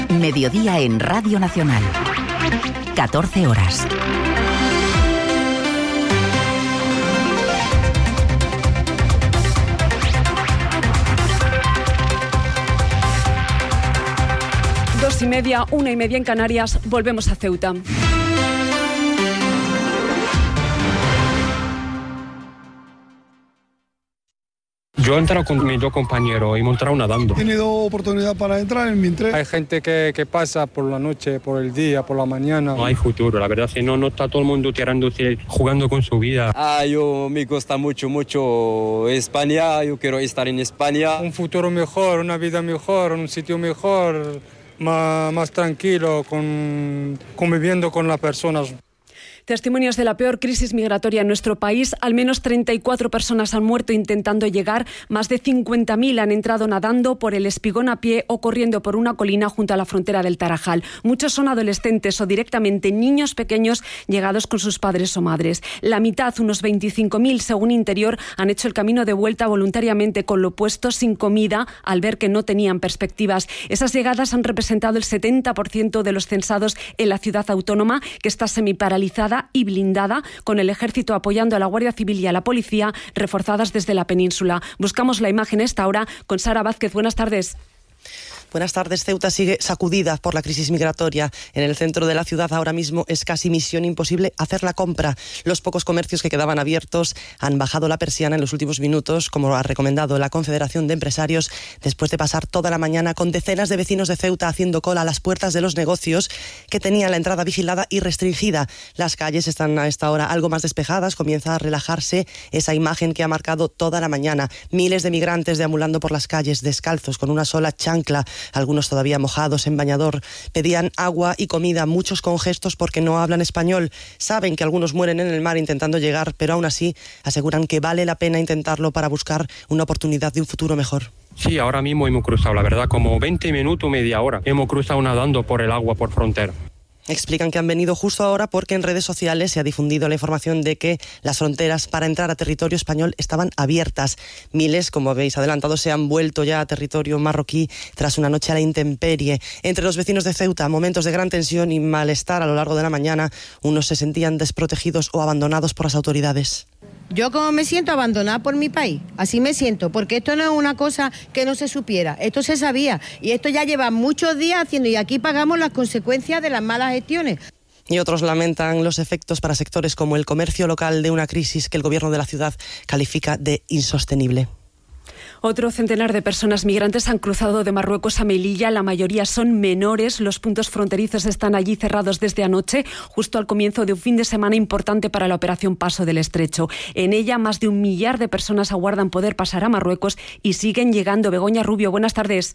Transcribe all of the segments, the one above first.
Mediodía en Radio Nacional. 14 horas. Dos y media, 1:30 en Canarias. Volvemos a Ceuta. Yo he entrado con mis dos compañeros y hemos entrado nadando. He tenido oportunidad para entrar en Mintre. Hay gente que pasa por la noche, por el día, por la mañana. No hay futuro, la verdad, si no está todo el mundo tirándose, jugando con su vida. Yo me gusta mucho España, yo quiero estar en España. Un futuro mejor, una vida mejor, un sitio mejor, más tranquilo, conviviendo con las personas. Testimonios de la peor crisis migratoria en nuestro país. Al menos 34 personas han muerto intentando llegar. Más de 50.000 han entrado nadando por el Espigón a pie o corriendo por una colina junto a la frontera del Tarajal. Muchos son adolescentes o directamente niños pequeños llegados con sus padres o madres. La mitad, unos 25.000 según Interior, han hecho el camino de vuelta voluntariamente con lo puesto, sin comida, al ver que no tenían perspectivas. Esas llegadas han representado el 70% de los censados en la ciudad autónoma, que está semiparalizada y blindada, con el ejército apoyando a la Guardia Civil y a la policía, reforzadas desde la península. Buscamos la imagen a esta hora con Sara Vázquez. Buenas tardes. Buenas tardes. Ceuta sigue sacudida por la crisis migratoria. En el centro de la ciudad ahora mismo es casi misión imposible hacer la compra. Los pocos comercios que quedaban abiertos han bajado la persiana en los últimos minutos, como ha recomendado la Confederación de Empresarios, después de pasar toda la mañana con decenas de vecinos de Ceuta haciendo cola a las puertas de los negocios que tenían la entrada vigilada y restringida. Las calles están a esta hora algo más despejadas, comienza a relajarse esa imagen que ha marcado toda la mañana. Miles de migrantes deambulando por las calles descalzos con una sola chancla, algunos todavía mojados en bañador. Pedían agua y comida, muchos con gestos porque no hablan español. Saben que algunos mueren en el mar intentando llegar, pero aún así aseguran que vale la pena intentarlo para buscar una oportunidad de un futuro mejor. Sí, ahora mismo hemos cruzado, la verdad, como 20 minutos, media hora. Hemos cruzado nadando por el agua, por frontera. Explican que han venido justo ahora porque en redes sociales se ha difundido la información de que las fronteras para entrar a territorio español estaban abiertas. Miles, como habéis adelantado, se han vuelto ya a territorio marroquí tras una noche a la intemperie. Entre los vecinos de Ceuta, momentos de gran tensión y malestar a lo largo de la mañana. Unos se sentían desprotegidos o abandonados por las autoridades. Yo como me siento abandonada por mi país, así me siento, porque esto no es una cosa que no se supiera, esto se sabía y esto ya lleva muchos días haciendo y aquí pagamos las consecuencias de las malas gestiones. Y otros lamentan los efectos para sectores como el comercio local de una crisis que el gobierno de la ciudad califica de insostenible. Otro centenar de personas migrantes han cruzado de Marruecos a Melilla. La mayoría son menores. Los puntos fronterizos están allí cerrados desde anoche, justo al comienzo de un fin de semana importante para la operación Paso del Estrecho. En ella, más de 1 millar de personas aguardan poder pasar a Marruecos y siguen llegando. Begoña Rubio, buenas tardes.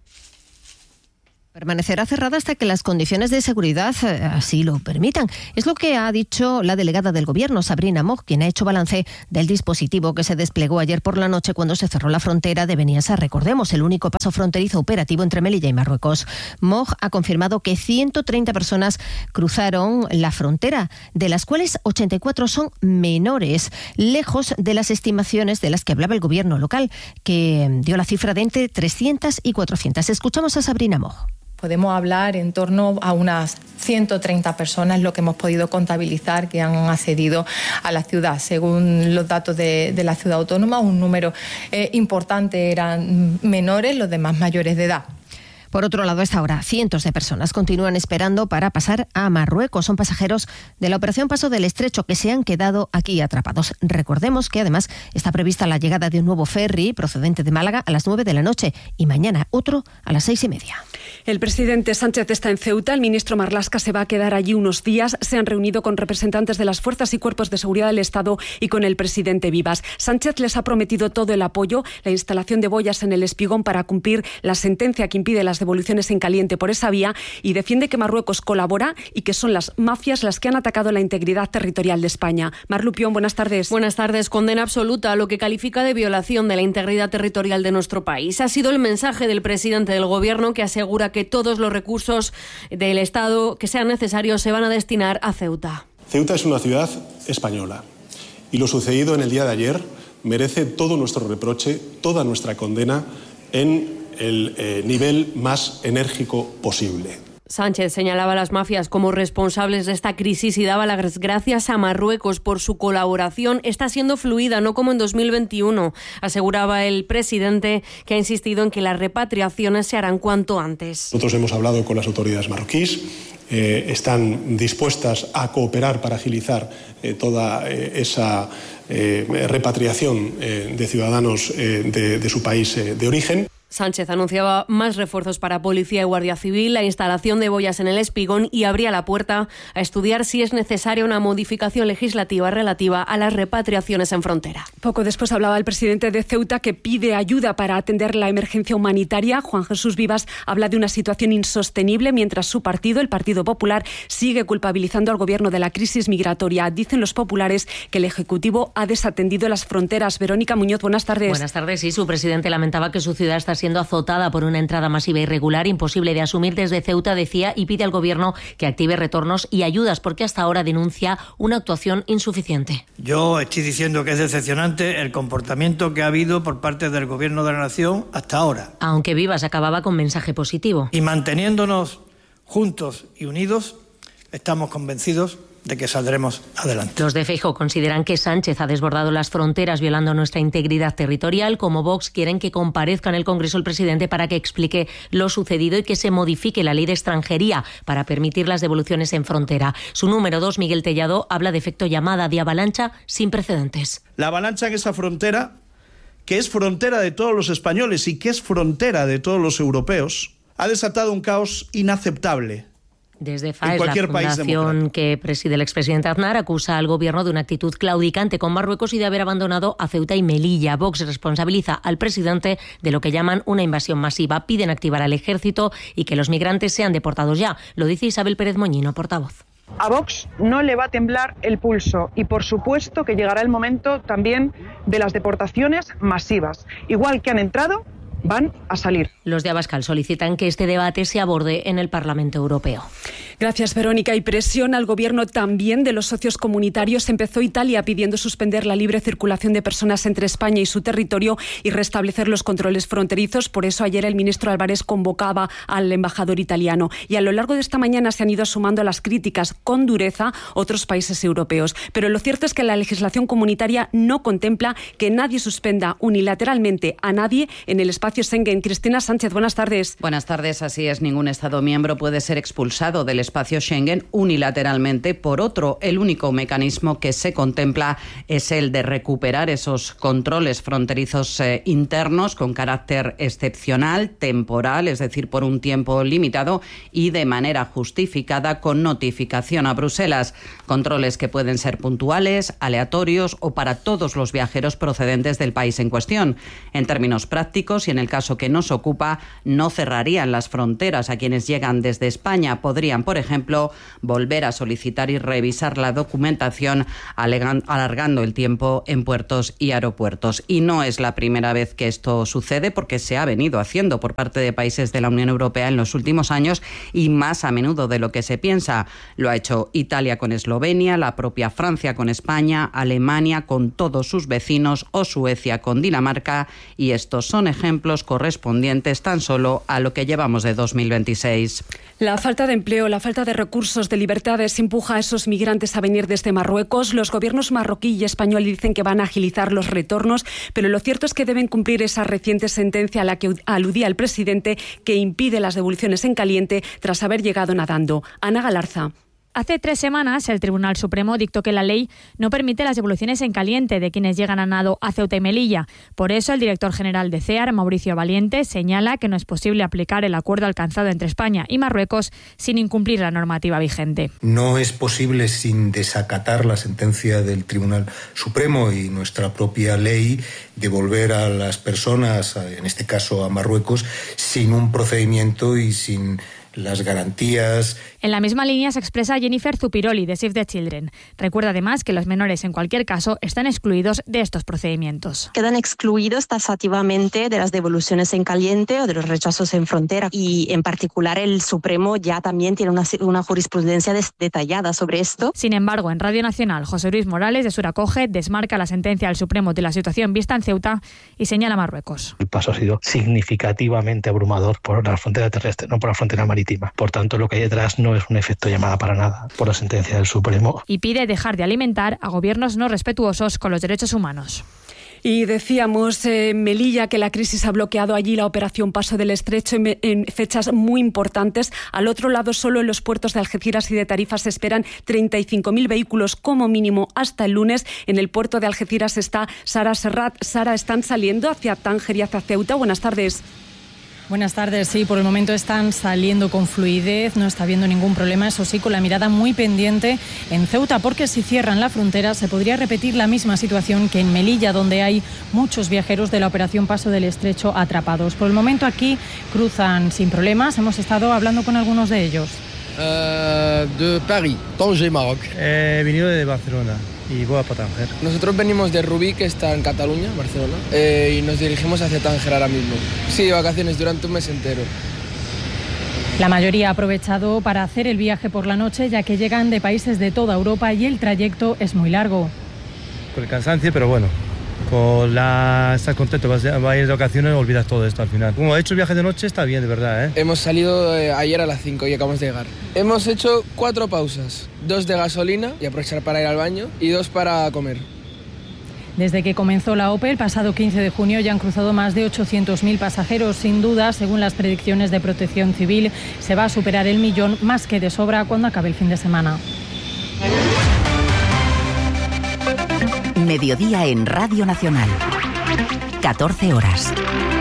Permanecerá cerrada hasta que las condiciones de seguridad así lo permitan. Es lo que ha dicho la delegada del Gobierno, Sabrina Moch, quien ha hecho balance del dispositivo que se desplegó ayer por la noche cuando se cerró la frontera de Beniassa. Recordemos, el único paso fronterizo operativo entre Melilla y Marruecos. Moch ha confirmado que 130 personas cruzaron la frontera, de las cuales 84 son menores, lejos de las estimaciones de las que hablaba el Gobierno local, que dio la cifra de entre 300 y 400. Escuchamos a Sabrina Moch. Podemos hablar en torno a unas 130 personas, lo que hemos podido contabilizar, que han accedido a la ciudad. Según los datos de la ciudad autónoma, un número importante eran menores, los demás mayores de edad. Por otro lado, a esta hora, cientos de personas continúan esperando para pasar a Marruecos. Son pasajeros de la operación Paso del Estrecho que se han quedado aquí atrapados. Recordemos que además está prevista la llegada de un nuevo ferry procedente de Málaga a las 9 de la noche y mañana otro a las 6:30. El presidente Sánchez está en Ceuta. El ministro Marlaska se va a quedar allí unos días. Se han reunido con representantes de las fuerzas y cuerpos de seguridad del Estado y con el presidente Vivas. Sánchez les ha prometido todo el apoyo, la instalación de boyas en el Espigón para cumplir la sentencia que impide las devoluciones en caliente por esa vía, y defiende que Marruecos colabora y que son las mafias las que han atacado la integridad territorial de España. Mar Lupión, buenas tardes. Buenas tardes. Condena absoluta a lo que califica de violación de la integridad territorial de nuestro país. Ha sido el mensaje del presidente del Gobierno, que asegura que todos los recursos del Estado que sean necesarios se van a destinar a Ceuta. Ceuta es una ciudad española y lo sucedido en el día de ayer merece todo nuestro reproche, toda nuestra condena en el nivel más enérgico posible. Sánchez señalaba a las mafias como responsables de esta crisis y daba las gracias a Marruecos por su colaboración. Está siendo fluida, no como en 2021, aseguraba el presidente, que ha insistido en que las repatriaciones se harán cuanto antes. Nosotros hemos hablado con las autoridades marroquíes, están dispuestas a cooperar para agilizar toda esa repatriación de ciudadanos de su país de origen. Sánchez anunciaba más refuerzos para Policía y Guardia Civil, la instalación de boyas en el Espigón y abría la puerta a estudiar si es necesaria una modificación legislativa relativa a las repatriaciones en frontera. Poco después hablaba el presidente de Ceuta, que pide ayuda para atender la emergencia humanitaria. Juan Jesús Vivas habla de una situación insostenible mientras su partido, el Partido Popular, sigue culpabilizando al gobierno de la crisis migratoria. Dicen los populares que el Ejecutivo ha desatendido las fronteras. Verónica Muñoz, buenas tardes. Buenas tardes. Sí, su presidente lamentaba que su ciudad está siendo azotada por una entrada masiva irregular, imposible de asumir desde Ceuta, decía, y pide al gobierno que active retornos y ayudas, porque hasta ahora denuncia una actuación insuficiente. Yo estoy diciendo que es decepcionante el comportamiento que ha habido por parte del gobierno de la nación hasta ahora. Aunque Vivas acababa con mensaje positivo. Y manteniéndonos juntos y unidos, estamos convencidos de que saldremos adelante. Los de Feijóo consideran que Sánchez ha desbordado las fronteras violando nuestra integridad territorial. Como Vox, quieren que comparezca en el Congreso el presidente para que explique lo sucedido y que se modifique la ley de extranjería para permitir las devoluciones en frontera. Su número 2, Miguel Tellado, habla de efecto llamada, de avalancha sin precedentes. La avalancha en esa frontera, que es frontera de todos los españoles y que es frontera de todos los europeos, ha desatado un caos inaceptable. Desde FAES, la fundación que preside el expresidente Aznar, acusa al gobierno de una actitud claudicante con Marruecos y de haber abandonado a Ceuta y Melilla. Vox responsabiliza al presidente de lo que llaman una invasión masiva. Piden activar al ejército y que los migrantes sean deportados ya. Lo dice Isabel Pérez Moñino, portavoz. A Vox no le va a temblar el pulso y, por supuesto, que llegará el momento también de las deportaciones masivas. Igual que han entrado, van a salir. Los de Abascal solicitan que este debate se aborde en el Parlamento Europeo. Gracias, Verónica. Y presión al gobierno también de los socios comunitarios. Empezó Italia pidiendo suspender la libre circulación de personas entre España y su territorio y restablecer los controles fronterizos. Por eso ayer el ministro Álvarez convocaba al embajador italiano. Y a lo largo de esta mañana se han ido sumando a las críticas con dureza otros países europeos. Pero lo cierto es que la legislación comunitaria no contempla que nadie suspenda unilateralmente a nadie en el espacio Schengen. Cristina Sánchez, buenas tardes. Buenas tardes. Así es, ningún Estado miembro puede ser expulsado del espacio Schengen unilateralmente por otro. El único mecanismo que se contempla es el de recuperar esos controles fronterizos internos con carácter excepcional, temporal, es decir, por un tiempo limitado y de manera justificada con notificación a Bruselas. Controles que pueden ser puntuales, aleatorios o para todos los viajeros procedentes del país en cuestión. En términos prácticos y en el caso que nos ocupa, no cerrarían las fronteras a quienes llegan desde España. Podrían, por ejemplo, volver a solicitar y revisar la documentación, alargando el tiempo en puertos y aeropuertos. Y no es la primera vez que esto sucede, porque se ha venido haciendo por parte de países de la Unión Europea en los últimos años y más a menudo de lo que se piensa. Lo ha hecho Italia con Eslovenia, la propia Francia con España, Alemania con todos sus vecinos o Suecia con Dinamarca, y estos son ejemplos correspondientes tan solo a lo que llevamos de 2026. La falta de empleo, la falta de recursos, de libertades empuja a esos migrantes a venir desde Marruecos. Los gobiernos marroquí y español dicen que van a agilizar los retornos, pero lo cierto es que deben cumplir esa reciente sentencia a la que aludía el presidente, que impide las devoluciones en caliente tras haber llegado nadando. Ana Galarza. Hace 3 semanas, el Tribunal Supremo dictó que la ley no permite las devoluciones en caliente de quienes llegan a nado a Ceuta y Melilla. Por eso, el director general de CEAR, Mauricio Valiente, señala que no es posible aplicar el acuerdo alcanzado entre España y Marruecos sin incumplir la normativa vigente. No es posible, sin desacatar la sentencia del Tribunal Supremo y nuestra propia ley, devolver a las personas, en este caso a Marruecos, sin un procedimiento y sin las garantías. En la misma línea se expresa Jennifer Zupiroli, de Save the Children. Recuerda además que los menores, en cualquier caso, están excluidos de estos procedimientos. Quedan excluidos taxativamente de las devoluciones en caliente o de los rechazos en frontera. Y en particular el Supremo ya también tiene una jurisprudencia detallada sobre esto. Sin embargo, en Radio Nacional, José Luis Morales, de Suracoge, desmarca la sentencia del Supremo de la situación vista en Ceuta y señala Marruecos. El paso ha sido significativamente abrumador por la frontera terrestre, no por la frontera marítima. Por tanto, lo que hay detrás no es un efecto llamada para nada por la sentencia del Supremo. Y pide dejar de alimentar a gobiernos no respetuosos con los derechos humanos. Y decíamos, Melilla, que la crisis ha bloqueado allí la operación Paso del Estrecho en fechas muy importantes. Al otro lado, solo en los puertos de Algeciras y de Tarifa se esperan 35.000 vehículos como mínimo hasta el lunes. En el puerto de Algeciras está Sara Serrat. Sara, ¿están saliendo hacia Tánger y hacia Ceuta? Buenas tardes. Buenas tardes, sí, por el momento están saliendo con fluidez, no está habiendo ningún problema, eso sí, con la mirada muy pendiente en Ceuta, porque si cierran la frontera se podría repetir la misma situación que en Melilla, donde hay muchos viajeros de la operación Paso del Estrecho atrapados. Por el momento aquí cruzan sin problemas, hemos estado hablando con algunos de ellos. De París, Tanger, Maroc. He venido de Barcelona y voy a Tánger. Nosotros venimos de Rubí, que está en Cataluña, Barcelona, y nos dirigimos hacia Tánger ahora mismo. Sí, vacaciones durante un mes entero. La mayoría ha aprovechado para hacer el viaje por la noche, ya que llegan de países de toda Europa y el trayecto es muy largo. Por el cansancio, pero bueno. Estás contento, vas a ir de vacaciones y olvidas todo esto al final. Como he hecho el viaje de noche, está bien, de verdad, ¿eh? Hemos salido ayer a las 5 y acabamos de llegar. Hemos hecho 4 pausas, 2 de gasolina y aprovechar para ir al baño y 2 para comer. Desde que comenzó la OPE el pasado 15 de junio ya han cruzado más de 800.000 pasajeros. Sin duda, según las predicciones de Protección Civil, se va a superar el 1.000.000 más que de sobra cuando acabe el fin de semana. Mediodía en Radio Nacional. 14 horas.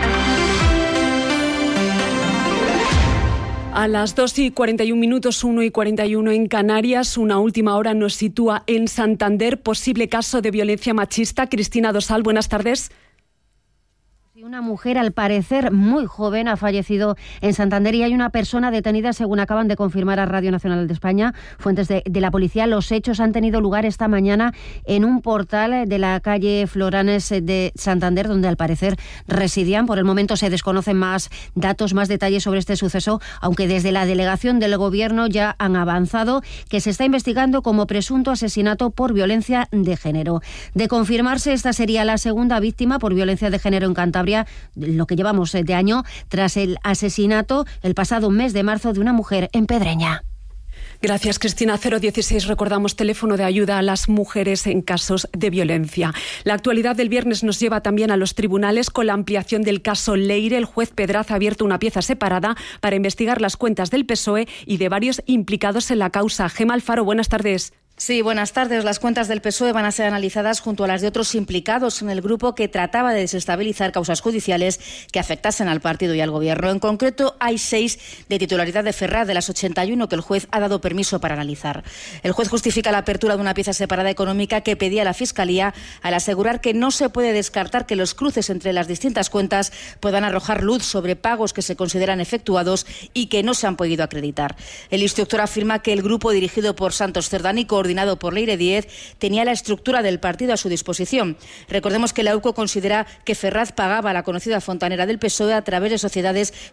A las 2:41, 1:41 en Canarias, una última hora nos sitúa en Santander, posible caso de violencia machista. Cristina Dosal, buenas tardes. Una mujer, al parecer muy joven, ha fallecido en Santander y hay una persona detenida, según acaban de confirmar a Radio Nacional de España fuentes de la policía. Los hechos han tenido lugar esta mañana en un portal de la calle Floranes de Santander, donde al parecer residían. Por el momento se desconocen más datos, más detalles sobre este suceso, aunque desde la delegación del Gobierno ya han avanzado que se está investigando como presunto asesinato por violencia de género. De confirmarse, esta sería la segunda víctima por violencia de género en Cantabria, lo que llevamos de año, tras el asesinato el pasado mes de marzo de una mujer en Pedreña. Gracias, Cristina. 016, recordamos, teléfono de ayuda a las mujeres en casos de violencia. La actualidad del viernes nos lleva también a los tribunales. Con la ampliación del caso Leire, el juez Pedraza ha abierto una pieza separada para investigar las cuentas del PSOE y de varios implicados en la causa. Gema Alfaro, buenas tardes. Sí, buenas tardes. Las cuentas del PSOE van a ser analizadas junto a las de otros implicados en el grupo que trataba de desestabilizar causas judiciales que afectasen al partido y al Gobierno. En concreto, hay 6 de titularidad de Ferraz, de las 81 que el juez ha dado permiso para analizar. El juez justifica la apertura de una pieza separada económica que pedía la Fiscalía al asegurar que no se puede descartar que los cruces entre las distintas cuentas puedan arrojar luz sobre pagos que se consideran efectuados y que no se han podido acreditar. El instructor afirma que el grupo dirigido por Santos Cerdán y coordinado por Leire Díez, tenía la estructura del partido a su disposición. Recordemos que la UCO considera que Ferraz pagaba a la conocida fontanera del PSOE a través de sociedades